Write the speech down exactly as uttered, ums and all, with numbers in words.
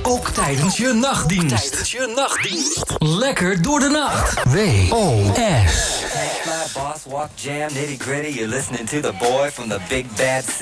Ook tijdens je nachtdienst. Tijdens je nachtdienst. Lekker door de nacht. W O S. Fly, boss, walk, jam, nitty gritty. You're listening to the boy from the big bad city.